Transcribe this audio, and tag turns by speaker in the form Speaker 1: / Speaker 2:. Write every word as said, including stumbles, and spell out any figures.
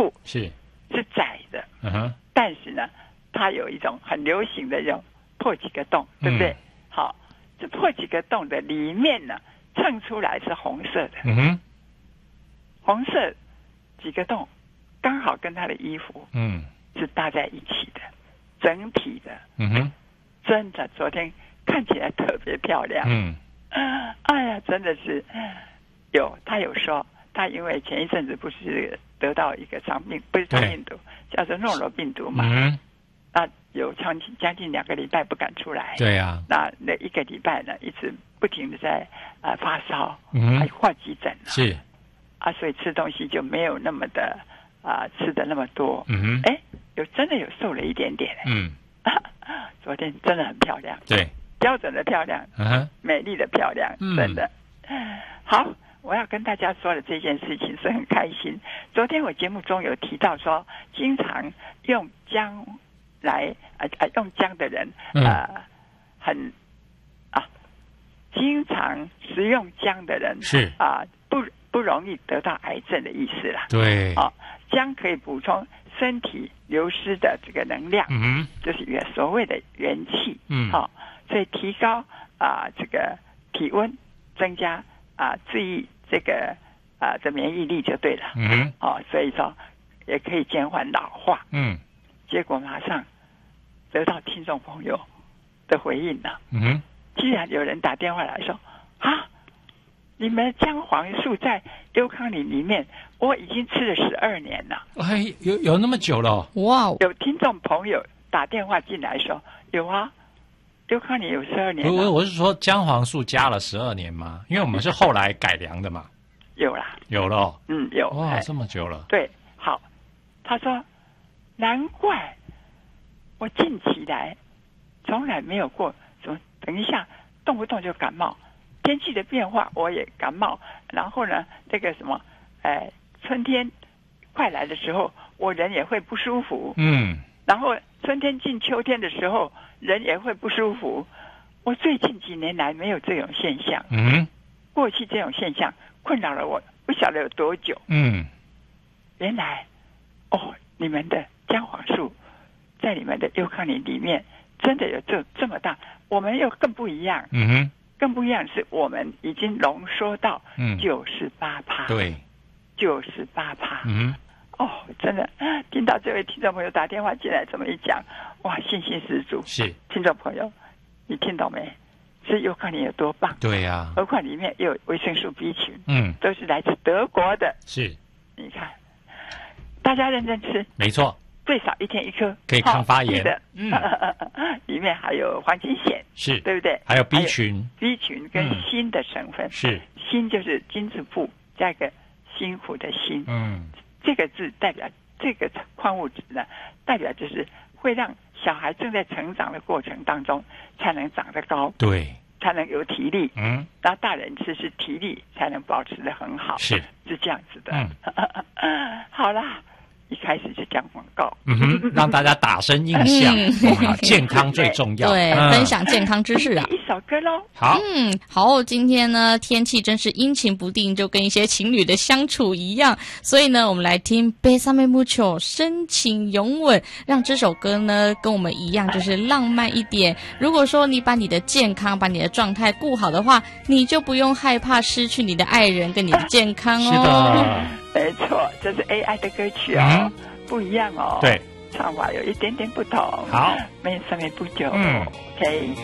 Speaker 1: 部
Speaker 2: 是
Speaker 1: 是窄的，
Speaker 2: 嗯哼，
Speaker 1: 但是呢，它有一种很流行的这种破几个洞，对不对？
Speaker 2: 嗯、
Speaker 1: 好，这破几个洞的里面呢，衬出来是红色的，
Speaker 2: 嗯哼，
Speaker 1: 红色几个洞刚好跟他的衣服
Speaker 2: 嗯
Speaker 1: 是搭在一起的，整体的，
Speaker 2: 嗯哼，
Speaker 1: 真的昨天看起来特别漂亮。
Speaker 2: 嗯，
Speaker 1: 哎呀，真的是有他有说，他因为前一阵子不是得到一个肠病，不是肠病毒，叫做诺罗病毒嘛，
Speaker 2: 嗯，
Speaker 1: 那有将近将近两个礼拜不敢出来，
Speaker 2: 对呀、啊，
Speaker 1: 那那一个礼拜呢，一直不停的在啊、呃、发烧，
Speaker 2: 嗯，
Speaker 1: 还挂急诊，
Speaker 2: 是
Speaker 1: 啊，所以吃东西就没有那么的啊、呃、吃的那么多，
Speaker 2: 嗯哼，
Speaker 1: 哎，有真的有瘦了一点点，
Speaker 2: 嗯，
Speaker 1: 昨天真的很漂亮，
Speaker 2: 对，
Speaker 1: 标准的漂亮，
Speaker 2: 嗯哼，
Speaker 1: 美丽的漂亮，
Speaker 2: 嗯、
Speaker 1: 真的好。我要跟大家说的这件事情是很开心。昨天我节目中有提到说，经常用姜来呃呃用姜的人呃、嗯、很啊，经常食用姜的人
Speaker 2: 是
Speaker 1: 啊不不容易得到癌症的意思啦。
Speaker 2: 对，
Speaker 1: 啊，姜可以补充身体流失的这个能量，
Speaker 2: 嗯，
Speaker 1: 就是原所谓的元气，
Speaker 2: 嗯，
Speaker 1: 好、啊，所以提高啊这个体温，增加啊注意。这个啊，这免疫力就对了，
Speaker 2: 嗯，
Speaker 1: 哦，所以说也可以减缓老化，
Speaker 2: 嗯，
Speaker 1: 结果马上得到听众朋友的回应了，
Speaker 2: 嗯，
Speaker 1: 既然有人打电话来说啊，你们姜黄素在优康里里面，我已经吃了十二年了，
Speaker 2: 哎，有有那么久了，
Speaker 3: 哇！
Speaker 1: 有听众朋友打电话进来说，有啊。优康里有十二年了，
Speaker 2: 我我是说姜黄素加了十二年吗？因为我们是后来改良的嘛。
Speaker 1: 有啦，
Speaker 2: 有了、哦，
Speaker 1: 嗯，有
Speaker 2: 哇，这么久了。
Speaker 1: 对，好，他说难怪我近期来从来没有过什么，等一下动不动就感冒，天气的变化我也感冒，然后呢，这个什么，哎，春天快来的时候，我人也会不舒服，
Speaker 2: 嗯，
Speaker 1: 然后春天进秋天的时候。人也会不舒服，我最近几年来没有这种现象。
Speaker 2: 嗯，
Speaker 1: 过去这种现象困扰了我，不晓得有多久。
Speaker 2: 嗯，
Speaker 1: 原来，哦，你们的姜黄素在你们的优康里里面真的有这这么大，我们又更不一样。
Speaker 2: 嗯哼，
Speaker 1: 更不一样是我们已经浓缩到九十八趴。
Speaker 2: 对，
Speaker 1: 九十八趴。
Speaker 2: 嗯。
Speaker 1: 哦，真的，听到这位听众朋友打电话进来这么一讲，哇，信心十足。
Speaker 2: 是，
Speaker 1: 听众朋友，你听懂没？是优康里有多棒？
Speaker 2: 对呀、啊，
Speaker 1: 何况里面又有维生素 B 群，
Speaker 2: 嗯，
Speaker 1: 都是来自德国的。
Speaker 2: 是，
Speaker 1: 你看，大家认真吃，
Speaker 2: 没错，
Speaker 1: 最少一天一颗，
Speaker 2: 可以抗发炎
Speaker 1: 的。
Speaker 2: 嗯，
Speaker 1: 里面还有黄金酰，
Speaker 2: 是
Speaker 1: 对不对？
Speaker 2: 还有 B 群
Speaker 1: ，B 群跟锌的成分、
Speaker 2: 嗯、是
Speaker 1: 锌就是金字部加一个辛苦的辛，
Speaker 2: 嗯。
Speaker 1: 这个字代表这个矿物质呢，代表就是会让小孩正在成长的过程当中才能长得高，
Speaker 2: 对，
Speaker 1: 才能有体力。
Speaker 2: 嗯，
Speaker 1: 那大人吃是体力才能保持得很好，
Speaker 2: 是
Speaker 1: 是这样子的。
Speaker 2: 嗯，
Speaker 1: 好啦，一开始就讲广告，
Speaker 2: 嗯哼，让大家打深印象，嗯啊、健康最重要。
Speaker 3: 对，
Speaker 2: 嗯、
Speaker 3: 分享健康知识啊。
Speaker 1: 一首歌喽。
Speaker 2: 好，
Speaker 3: 嗯，好，今天呢天气真是阴晴不定，就跟一些情侣的相处一样，所以呢，我们来听《Bésame Mucho》深情拥吻，让这首歌呢跟我们一样，就是浪漫一点。如果说你把你的健康、把你的状态顾好的话，你就不用害怕失去你的爱人跟你的健康哦。
Speaker 2: 是的。
Speaker 1: 没错，这是 A I 的歌曲哦，嗯、不一样哦。
Speaker 2: 对，
Speaker 1: 唱法有一点点不同。
Speaker 2: 好，
Speaker 1: 没上面不久。
Speaker 2: 嗯
Speaker 1: ，OK。